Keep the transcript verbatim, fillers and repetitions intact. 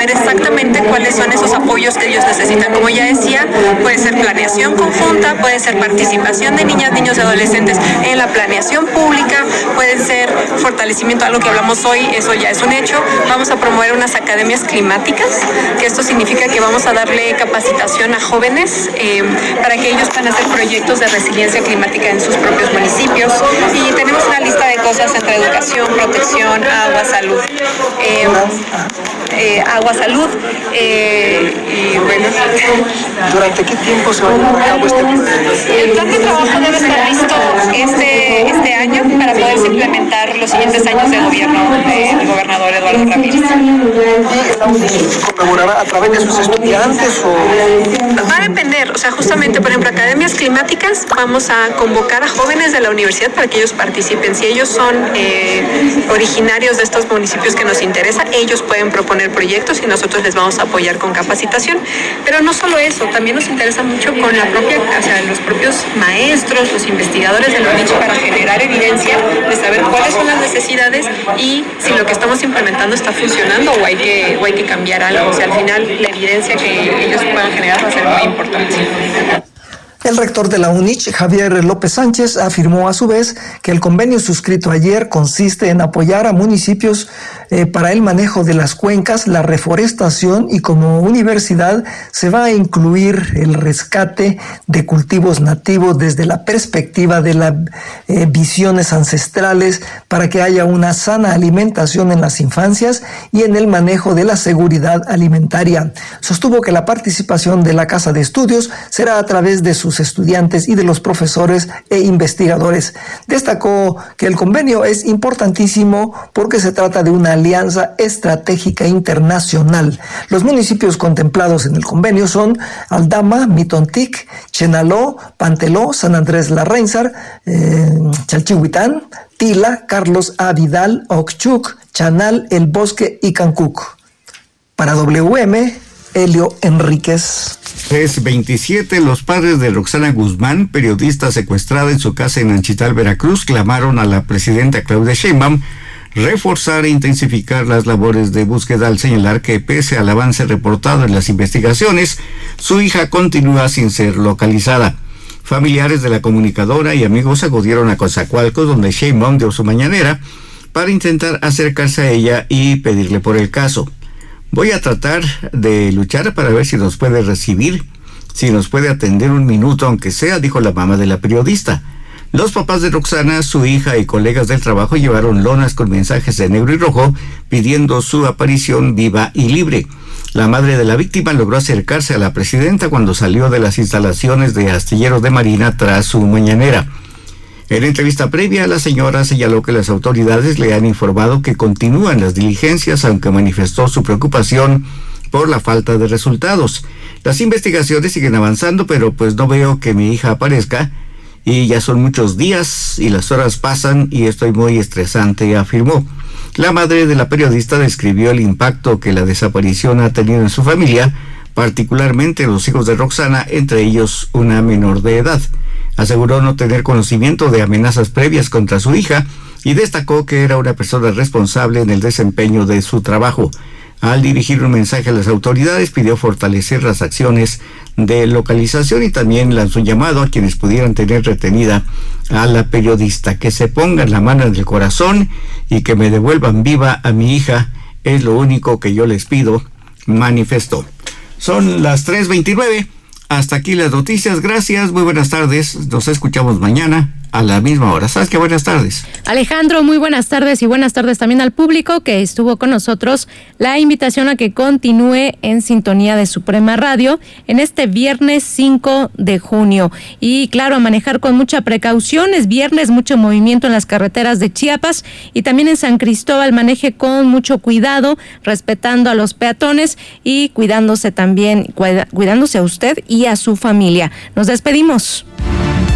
saber exactamente cuáles son esos apoyos que ellos necesitan. Como ya decía, puede ser planeación conjunta, puede ser participación de niñas, niños y adolescentes en la planeación pública, puede ser fortalecimiento, algo que hablamos hoy, eso ya es un hecho. Vamos a promover unas academias climáticas, que esto significa que vamos a darle capacitación a jóvenes eh, para que ellos puedan hacer proyectos de resiliencia climática en sus propios municipios. Y tenemos una lista de cosas entre educación, protección, agua, salud. Eh, eh, agua, salud eh, y bueno. ¿Durante qué tiempo se va a llevar a cabo este proyecto? El plan de trabajo debe estar listo este, este año para poderse implementar los siguientes años de gobierno del gobernador Eduardo Ramírez. ¿Y la UNICH conmemorará a través de sus estudiantes o...? Va a depender, o sea, justamente, por ejemplo, academias climáticas, vamos a convocar a jóvenes de la universidad para que ellos participen. Si ellos son eh, originarios de estos municipios que nos interesa, ellos pueden proponer proyectos y nosotros les vamos a apoyar con capacitación. Pero no solo eso, también nos interesa mucho con la propia, o sea, los propios maestros, los investigadores de la UNICH para generar evidencia de saber cuáles son las necesidades y si lo que estamos implementando está funcionando o hay que, o hay que cambiar algo. O sea, al final la evidencia que ellos puedan generar va a ser muy importante. El rector de la UNICH, Javier López Sánchez, afirmó a su vez que el convenio suscrito ayer consiste en apoyar a municipios eh, para el manejo de las cuencas, la reforestación y como universidad se va a incluir el rescate de cultivos nativos desde la perspectiva de las eh, visiones ancestrales para que haya una sana alimentación en las infancias y en el manejo de la seguridad alimentaria. Sostuvo que la participación de la Casa de Estudios será a través de sus estudiantes y de los profesores e investigadores. Destacó que el convenio es importantísimo porque se trata de una alianza estratégica internacional. Los municipios contemplados en el convenio son Aldama, Mitontic, Chenaló, Panteló, San Andrés Larrainzar, eh, Chalchihuitán, Tila, Carlos A. Vidal, Oxchuc, Chanal, El Bosque y Cancuc. Para W M, Helio Enríquez. tres veintisiete, los padres de Roxana Guzmán, periodista secuestrada en su casa en Anchital, Veracruz, clamaron a la presidenta Claudia Sheinbaum reforzar e intensificar las labores de búsqueda al señalar que pese al avance reportado en las investigaciones, su hija continúa sin ser localizada. Familiares de la comunicadora y amigos acudieron a Coatzacoalcos, donde Sheinbaum dio su mañanera, para intentar acercarse a ella y pedirle por el caso. Voy a tratar de luchar para ver si nos puede recibir, si nos puede atender un minuto, aunque sea, dijo la mamá de la periodista. Los papás de Roxana, su hija y colegas del trabajo llevaron lonas con mensajes de negro y rojo pidiendo su aparición viva y libre. La madre de la víctima logró acercarse a la presidenta cuando salió de las instalaciones de Astilleros de Marina tras su mañanera. En entrevista previa, la señora señaló que las autoridades le han informado que continúan las diligencias, aunque manifestó su preocupación por la falta de resultados. Las investigaciones siguen avanzando, pero pues no veo que mi hija aparezca, y ya son muchos días y las horas pasan y estoy muy estresante, afirmó. La madre de la periodista describió el impacto que la desaparición ha tenido en su familia, particularmente los hijos de Roxana, entre ellos una menor de edad. Aseguró no tener conocimiento de amenazas previas contra su hija y destacó que era una persona responsable en el desempeño de su trabajo. Al dirigir un mensaje a las autoridades, pidió fortalecer las acciones de localización y también lanzó un llamado a quienes pudieran tener retenida a la periodista, que se pongan la mano en el corazón y que me devuelvan viva a mi hija, es lo único que yo les pido, manifestó. Son las tres veintinueve. Hasta aquí las noticias. Gracias, muy buenas tardes. Nos escuchamos mañana a la misma hora. ¿Sabes qué? Buenas tardes. Alejandro, muy buenas tardes y buenas tardes también al público que estuvo con nosotros. La invitación a que continúe en sintonía de Suprema Radio en este viernes cinco de junio. Y claro, a manejar con mucha precaución. Es viernes, mucho movimiento en las carreteras de Chiapas y también en San Cristóbal. Maneje con mucho cuidado, respetando a los peatones y cuidándose también, cuidándose a usted y a su familia. Nos despedimos.